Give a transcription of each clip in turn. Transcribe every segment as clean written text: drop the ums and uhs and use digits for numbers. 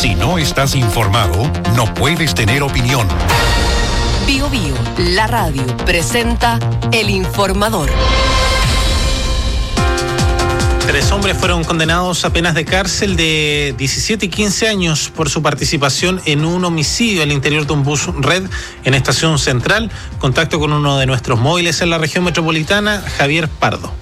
Si no estás informado, no puedes tener opinión. Bio Bio, la radio, presenta El Informador. 3 hombres fueron condenados a penas de cárcel de 17 y 15 años por su participación en un homicidio al interior de un bus red en Estación Central. Contacto con uno de nuestros móviles en la región metropolitana, Javier Pardo.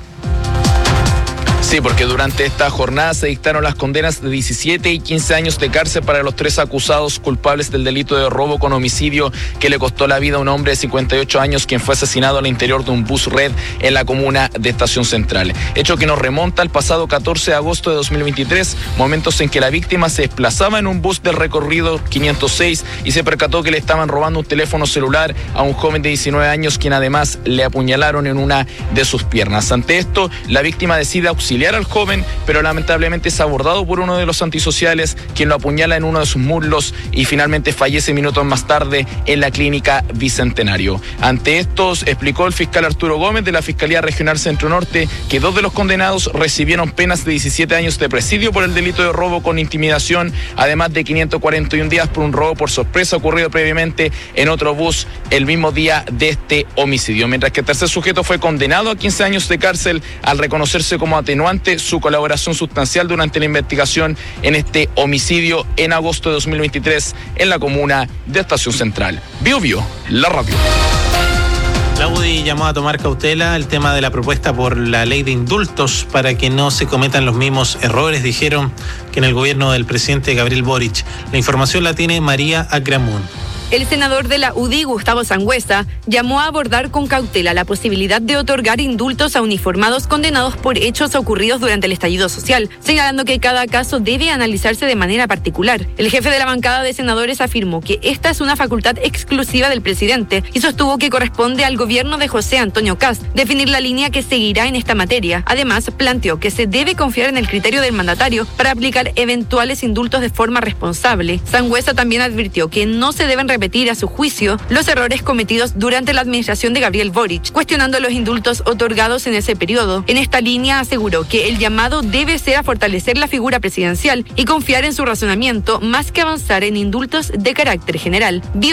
Sí, porque durante esta jornada se dictaron las condenas de 17 y 15 años de cárcel para los 3 acusados culpables del delito de robo con homicidio que le costó la vida a un hombre de 58 años quien fue asesinado al interior de un bus red en la comuna de Estación Central. Hecho que nos remonta al pasado 14 de agosto de 2023, momentos en que la víctima se desplazaba en un bus del recorrido 506 y se percató que le estaban robando un teléfono celular a un joven de 19 años quien además le apuñalaron en una de sus piernas. Ante esto, la víctima decide auxiliar al joven, pero lamentablemente es abordado por uno de los antisociales, quien lo apuñala en uno de sus muslos y finalmente fallece minutos más tarde en la clínica Bicentenario. Ante estos, explicó el fiscal Arturo Gómez de la Fiscalía Regional Centro Norte que 2 de los condenados recibieron penas de 17 años de presidio por el delito de robo con intimidación, además de 541 días por un robo por sorpresa ocurrido previamente en otro bus el mismo día de este homicidio, mientras que el tercer sujeto fue condenado a 15 años de cárcel al reconocerse como atenuante su colaboración sustancial durante la investigación en este homicidio en agosto de 2023 en la comuna de Estación Central. Bio Bio, la radio. La UDI llamó a tomar cautela el tema de la propuesta por la ley de indultos para que no se cometan los mismos errores, dijeron que en el gobierno del presidente Gabriel Boric. La información la tiene María Agramunt. El senador de la UDI, Gustavo Sangüesa, llamó a abordar con cautela la posibilidad de otorgar indultos a uniformados condenados por hechos ocurridos durante el estallido social, señalando que cada caso debe analizarse de manera particular. El jefe de la bancada de senadores afirmó que esta es una facultad exclusiva del presidente y sostuvo que corresponde al gobierno de José Antonio Kast definir la línea que seguirá en esta materia. Además, planteó que se debe confiar en el criterio del mandatario para aplicar eventuales indultos de forma responsable. Sangüesa también advirtió que no se deben repetir a su juicio los errores cometidos durante la administración de Gabriel Boric, cuestionando los indultos otorgados en ese periodo. En esta línea aseguró que el llamado debe ser a fortalecer la figura presidencial y confiar en su razonamiento más que avanzar en indultos de carácter general.